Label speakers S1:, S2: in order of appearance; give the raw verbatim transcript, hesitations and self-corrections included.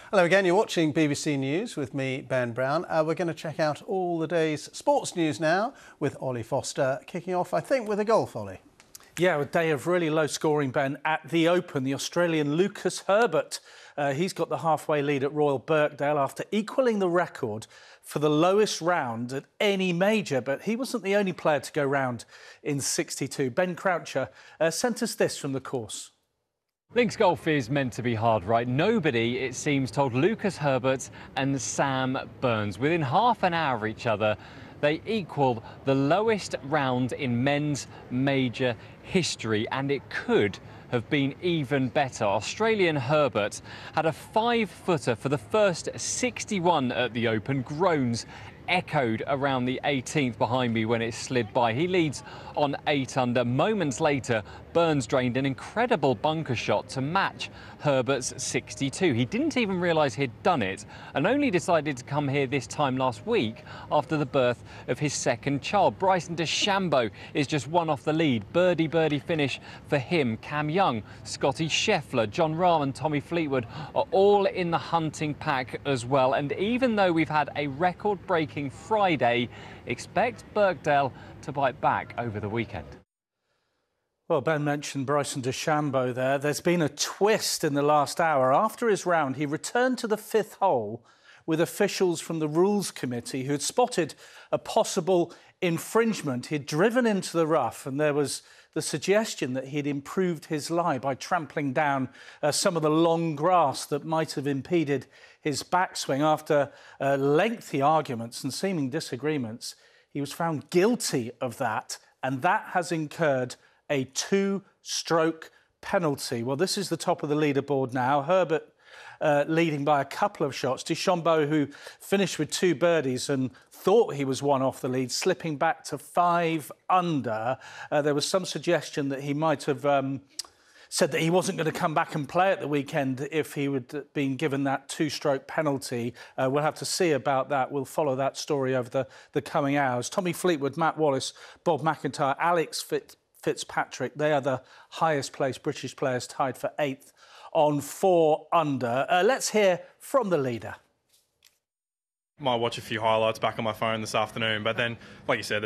S1: Hello again, you're watching B B C News with me, Ben Brown. Uh, we're going to check out all the day's sports news now with Ollie Foster, kicking off, I think, with a golf, Ollie.
S2: Yeah, a day of really low scoring, Ben, at the Open. The Australian Lucas Herbert, uh, he's got the halfway lead at Royal Birkdale after equalling the record for the lowest round at any major, but he wasn't the only player to go round in sixty-two. Ben Croucher uh, sent us this from the course.
S3: Links golf is meant to be hard, right? Nobody, it seems, told Lucas Herbert and Sam Burns. Within half an hour of each other, they equalled the lowest round in men's major history, and it could have been even better. Australian Herbert had a five-footer for the first sixty-one at the Open. Groans echoed around the eighteenth behind me when it slid by. He leads on eight under. Moments later, Burns drained an incredible bunker shot to match Herbert's sixty-two. He didn't even realise he'd done it and only decided to come here this time last week after the birth of his second child. Bryson DeChambeau is just one off the lead. Birdie birdie finish for him. Cam Young, Scotty Scheffler, Jon Rahm and Tommy Fleetwood are all in the hunting pack as well. And even though we've had a record-breaking Friday, expect Birkdale to bite back over the weekend.
S2: Well, Ben mentioned Bryson DeChambeau there. There's been a twist in the last hour. After his round, he returned to the fifth hole with officials from the Rules Committee who had spotted a possible infringement. He'd driven into the rough and there was the suggestion that he'd improved his lie by trampling down uh, some of the long grass that might have impeded his backswing. After uh, lengthy arguments and seeming disagreements, he was found guilty of that, and that has incurred a two-stroke penalty. Well, this is the top of the leaderboard now. Herbert uh, leading by a couple of shots. DeChambeau, who finished with two birdies and thought he was one off the lead, slipping back to five under. Uh, there was some suggestion that he might have um, said that he wasn't going to come back and play at the weekend if he had been given that two-stroke penalty. Uh, we'll have to see about that. We'll follow that story over the, the coming hours. Tommy Fleetwood, Matt Wallace, Bob McIntyre, Alex Fitz Fitzpatrick, they are the highest placed British players, tied for eighth on four under. Uh, let's hear from the leader.
S4: Might watch a few highlights back on my phone this afternoon, but then, like you said,